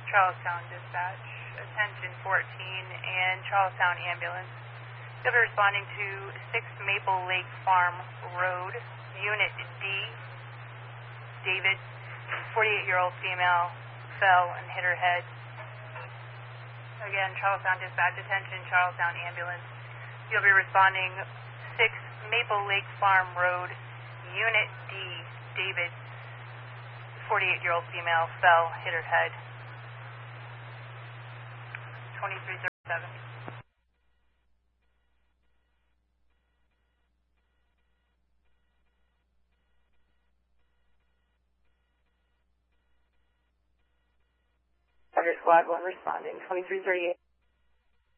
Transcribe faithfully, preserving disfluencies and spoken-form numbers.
Charlestown Dispatch, attention fourteen and Charlestown Ambulance. You'll be responding to six Maple Lake Farm Road, Unit D. David, forty-eight-year-old female, fell and hit her head. Again, Charlestown Dispatch, attention Charlestown Ambulance. You'll be responding six Maple Lake Farm Road, Unit D. David, forty-eight-year-old female, fell, hit her head. twenty-three thirty-seven. Under squad one responding, twenty-three thirty-eight.